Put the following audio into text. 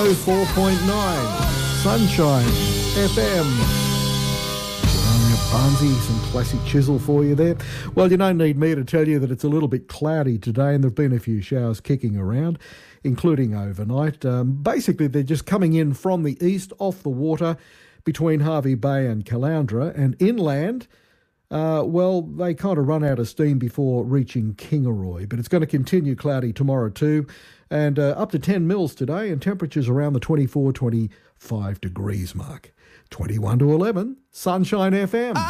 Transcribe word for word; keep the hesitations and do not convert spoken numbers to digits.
four point nine Sunshine F M. Barnsey, some classic chisel for you there. Well, you don't need me to tell you that it's a little bit cloudy today, and there have been a few showers kicking around, including overnight. Um, basically, they're just coming in from the east, off the water, between Hervey Bay and Caloundra, and inland. Uh, well, they kind of run out of steam before reaching Kingaroy, but it's going to continue cloudy tomorrow too, and uh, up to ten mils today, and temperatures around the twenty-four, twenty-five degrees mark. twenty-one to eleven, Sunshine F M.